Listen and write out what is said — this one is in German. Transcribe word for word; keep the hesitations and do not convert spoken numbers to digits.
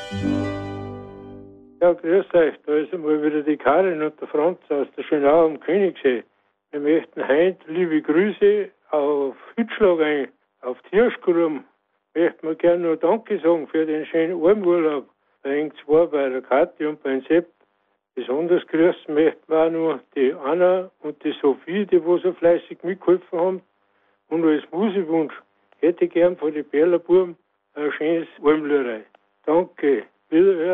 Ja, grüß euch. Da ist einmal wieder die Karin und der Franz aus der Schönau am Königssee. Wir möchten heute liebe Grüße auf Hütschlag ein, auf Tierschgrum. Möchten wir gerne noch Danke sagen für den schönen Armurlaub. Bei Eng zwei bei der Kathi und beim Sepp. Besonders grüßen möchten wir auch noch die Anna und die Sophie, die wo so fleißig mitgeholfen haben. Und als Musikwunsch hätte ich gern von den Berlerbuben ein schönes Armlurei. Danke. Wiederhören.